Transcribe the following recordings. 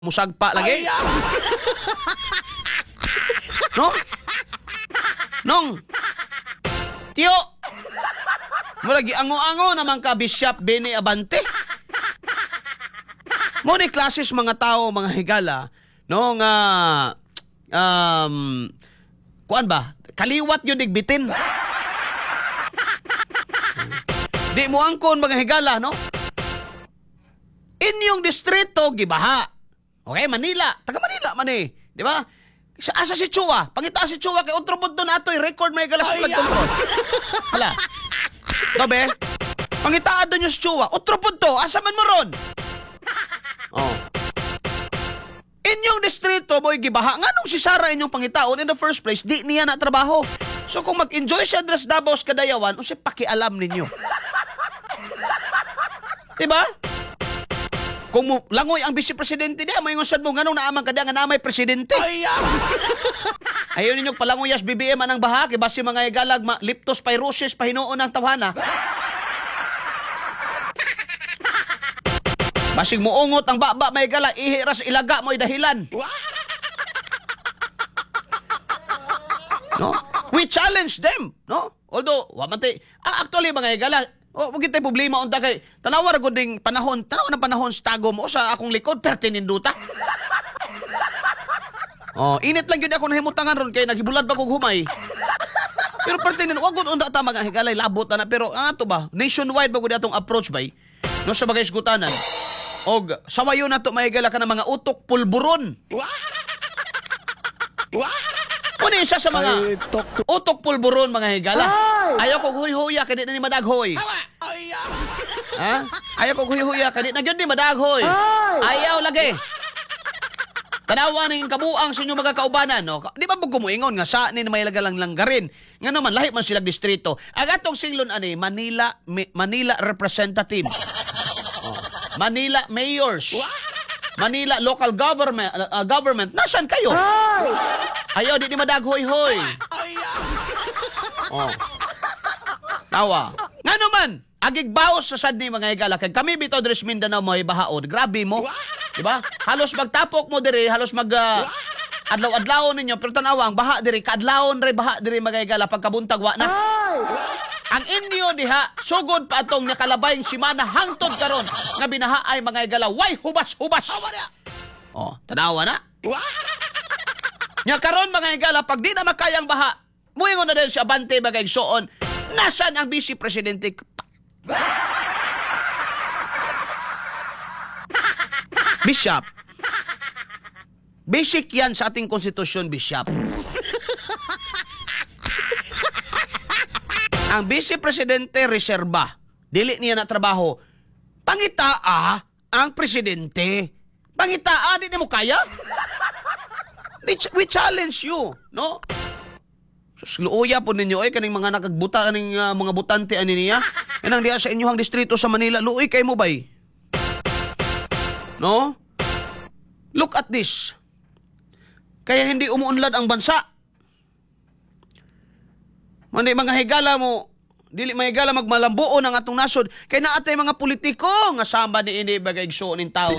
musagpa lagi. No? Nong. Tiyo. Muragi ango-ango naman ka Bishop Benny Abante. Mo ni klases mga tao, mga higala, no nga kuan ba? Kaliwat yun digbitin. Di mo angkon mga higala, no? Inyong distrito gibaha. Okay, Manila. Taga Manila man eh. Di ba? Asa si Chua? Pangita si Chua kay otro punto na ato'y record may galas flood control. Hala. Dobe? Pangitaan doon yung si Chua. Otro punto. Asa man mo ron? Oh. Inyong distrito mo gibaha. Nga nung si Sara inyong pangitaon in the first place, di niya na trabaho. So kung mag-enjoy siya dras Davao sa Kadayawan, o siya pakialam ninyo. Diba? Kung mo, langoy ang vice-presidente niya, may ngusad mo, ganong naamang kada nga namay presidente. Ayaw ninyong palanguyas BBM anang baha, kay basi mga igalag, liptos, pyrosis, pahinoon ng tawhana. Basig mo ungot ang baba, may igala, ihiras ilaga mo'y dahilan. No? We challenge them, no? Although, actually mga igala, wag tayo problema unta kay tanawar ko ding panahon, tanaw ng panahon sa tago mo sa akong likod pertininduta. Init lang gyud ako nahimutangan ron kay naghibulad pa kog humay. Pero pertinin wag gud unta ta mga higalay labot na pero ato ba nationwide ba gud atong approach bay? No sa bagay isgutanan. Og sawayo na to mahigala ka ng mga utok pulburon. Ano isa sa mga utok pulburon mga higala? Ayaw kong huy-huya, kadi na ni madaghoy. Ha? Ayaw kong huy-huya, kadi na yun ni madaghoy. Ayaw lagi. Tanawa ng kabuang sa inyong mga kaubanan. No? Di ba gumuingon nga sa ni may lagalang langgarin? Nga naman, lahi man sila distrito. Agatong singlon ani, Manila representative. Manila mayors. Manila local government. Nasaan kayo? Ayaw, di madaghoy-hoy. Tawa. Nga naman, agigbaos sa sad ni mga higala. Kaya kami bito Dres Mindanao mo ibahaod. Grabe mo. Diba? Halos magtapok mo diri, halos adlaw-adlaw ninyo. Pero tanawang, baha diri, kaadlawon rin baha diri mga higala pagkabuntag wa na. Ang inyo diha, sugod pa atong nakalabayng simana hangtod karon nga binaha ay mga higala. Way, hubas-hubas. Tanawa na. Nya karon mga higala, pag di na makayang baha, muingon na din si Abante bagay soon, nasaan ang vice-presidente? Bishop, basic yan sa ating konstitusyon, Bishop. Ang vice-presidente reserba, dili niya na trabaho. Pangitaa ang presidente. Pangitaa, di mo kaya? We challenge you, no? Luoya po ninyo kaning mga nakagbuta kaning mga butante ani niya. Kanang diya sa inyong distrito sa Manila, luoy kay mo bay. No? Look at this. Kaya hindi umuunlad ang bansa. Mandi mga higala mo, dili mahigala magmalambuon ang atong nasod. Kay naatay mga politiko nga samba ni ini bagay igsuon ning tawo.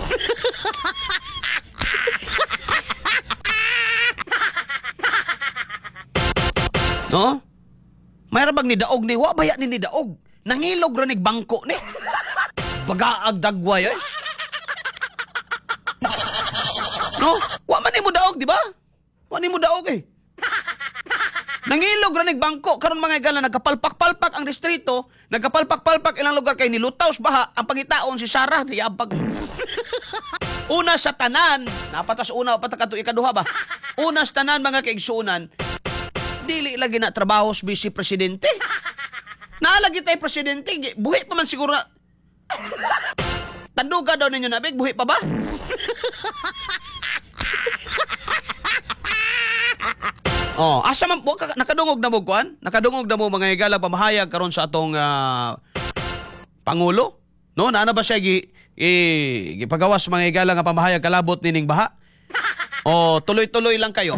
No? Mayra bang ni daog ni wa baya ni daog. Nangilog ra nig bangko ni. Bagaag dagway ay. No? Wa man nimo daog, di ba? Wa nimo daog eh. Nangilog ra nig bangko karon mga higala nagkapalpak-palpak ang distrito, nagkapalpak-palpak ilang lugar kay nilutaws baha ang pangitaon si Sara diabag. Una sa tanan, napatas una o patakato ikaduha ba? Una sa tanan mga kaigsuonan, dili lagi na trabaho sa vice-presidente. Naalagi tayo presidente, buhi pa man siguro na. Tanduga daw ninyo na, buhi pa ba? Asa man po, nakadungog na mo kuan? Nakadungog na mo mga higala pamahayag karon sa atong Pangulo? No, naana ba siya gipagawas mga higala nga pamahayag kalabot nining baha? Tuloy-tuloy lang kayo.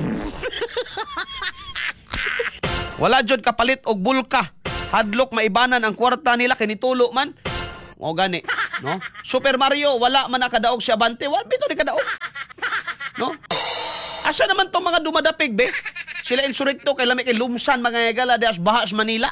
Wala jud kapalit og bulka. Hadlok maibanan ang kwarta nila kay nitulo man. O gani. No? Super Mario, wala man nakadaog si Abante. Wala bito ni kadaog. No? Asa naman tong mga dumadapig, be? Sila insurrekto kay lami kay lumsan mga higala dias bahas Manila.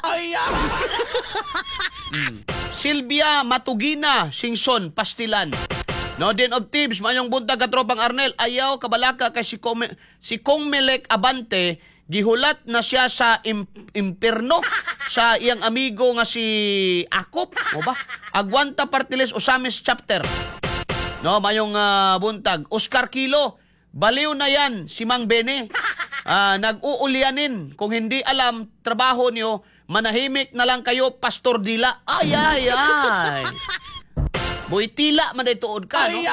Silvia Matugina, Singson, Pastilan. No, din of tips, mayong buntag katropang Arnel, ayaw kabalaka kay si Kong Melek Abante, gihulat na siya sa impierno sa iyang amigo nga si Akop, o ba? Agwanta Partiles Osamis chapter. No, mayong buntag. Oscar Kilo, baliw na yan si Mang Bene. Nag-uulianin. Kung hindi alam, trabaho niyo, manahimik na lang kayo, Pastor Dila. Ay, ay, ay. Boy, tila man ay tuod ka, no?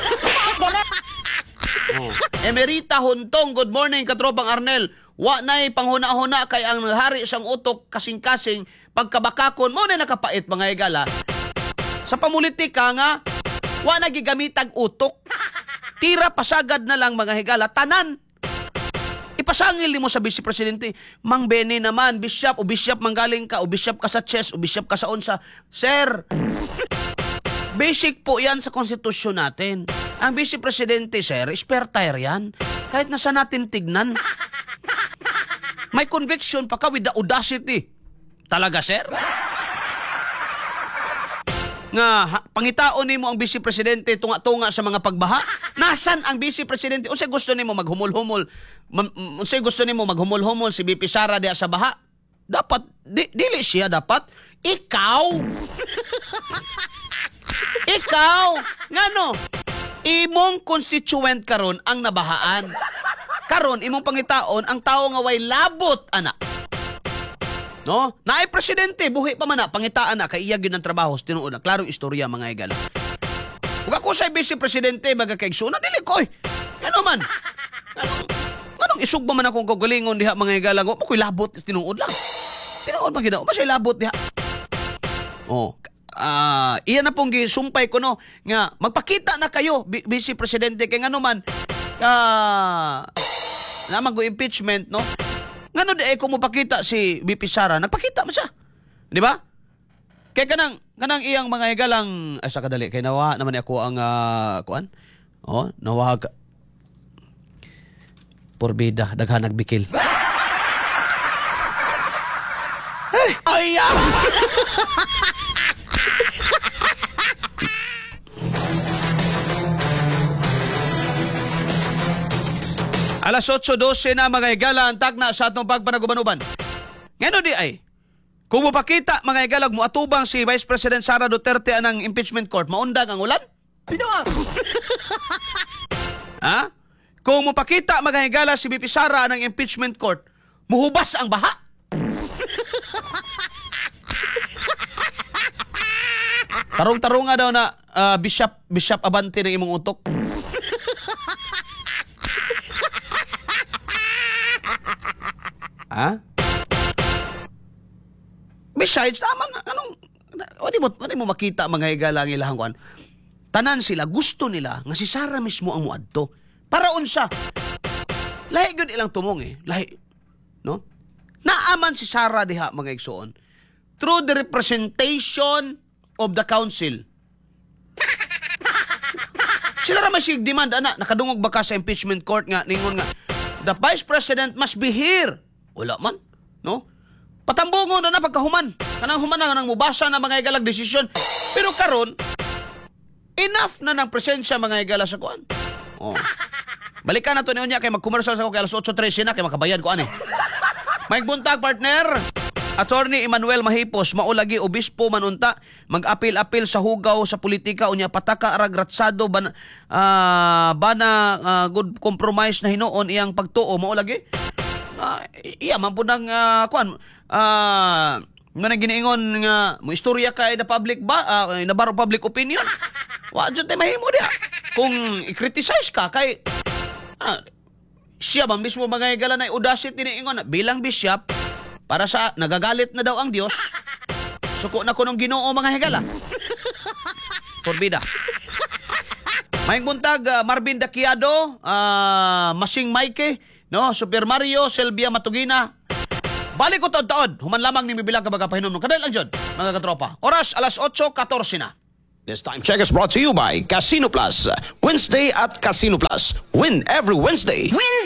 Emerita Huntong, good morning, katropang Arnel. Wa na'y panghuna-huna kay ang hari isang utok kasing-kasing pagkabakakon mo na nakapait mga higala. Sa pamulitika nga, wa nagigamitag utok. Tira pasagad na lang mga higala, tanan. Ipasangil mo sa Vice Presidente, Mang Bene naman, Bishop, o Bishop manggaling ka, o Bishop ka sa chess, o Bishop ka sa unsa. Sir, basic po yan sa konstitusyon natin. Ang Vice Presidente, sir, spare yan. Kahit nasa natin tignan. May conviction pa ka with the audacity. Talaga, sir? Nga, pangitaon ni mo ang Vice Presidente tunga-tunga sa mga pagbaha? Nasan ang Vice Presidente? Unsay gusto ni mo maghumol-humol? Unsay gusto ni mo maghumol-humol si BP Sara diya sa baha? Dapat, dili siya dapat. Ikaw! Ikaw! Ngano? Imong constituent karon ang nabahaan. Karon imong pangitaon ang tao nga way labot ana. No? Naay presidente buhi pa man na pangitaan na kay iya gyud ang trabaho tinuod na klarong istorya mga igala. Ug ako sa vice presidente magakaigsunan dili ko. Ano man? Anong isugba man akong kagalingon diha mga igala ko? Makoy labot tinuod lang. Tinuod man gid masay labot diha. Oh, iyan na pong gisumpay ko no nga magpakita na kayo Vice Presidente kay ngano man naman go impeachment no ngano di ay ko mo pakita si BP Sara nagpakita man siya di ba kay kanang iyang mga higalang sa kadali kay nawa naman ako ang kuan nawa porbida daghan nagbikil ay Alas 8:12 na mga higala ang tagna sa atong pagpanaguban-uban. Ngano di ay? Kung mapakita mga higalag mo atubang si Vice President Sara Duterte anang impeachment court, maundag ang ulan? Pinawa! Ha? Kung mapakita mga higala si BP Sara anang impeachment court, muhubas ang baha? Tarong-tarong nga daw na Bishop Abante ng imong utok. Ha? Besides, wala mo makita mga higala ang ilahang kuan. Tanan sila, gusto nila nga si Sara mismo ang muadto. Para unsa? Lahi gyud ilang tumong lahi. No? Naaman si Sara diha mga igsoon. Through the representation of the council. Sila ra may sig demand ana nakadungog ba ka sa impeachment court nga ningon nga the Vice President must be here. Wala man, no? Patambungon na pagkahuman. Kanang human na nang mubasa na mga igalag desisyon. Pero karon enough na ng presensya mga igala sa kuan. Oh. Balikan na to niya kay mag-commercial sa ko kay alas 8:13 na kay makabayad ko ani. May buntag partner. Attorney Emmanuel Mahipos, maulagi obispo manunta, mag-apil-apil sa hugaw sa politika unya pataka arag ratsado bana good compromise na hinuon iyang pagtuo maulagi. Iya man po nang kuan nga giniingon nga mo istorya kay the public ba nabaro public opinion. Wa jud tay mahimo dia. Kung i-criticize ka kay siya ba mismo mga higala na audacity ni ingon bilang bishop para sa nagagalit na daw ang Dios. Suko na ko ng Ginoo mga higala. Forbida. Mayong buntag Marvin Daquiado, Masing Maike, no, Super Mario, Silvia Matugina. Balik ko taod-taod. Human lamang ni bibilang kabaga pahinom. Kadal lang dyan, mga katropa. Oras, alas 8:14 na. This time check is brought to you by Casino Plus. Wednesday at Casino Plus. Win every Wednesday. Wednesday!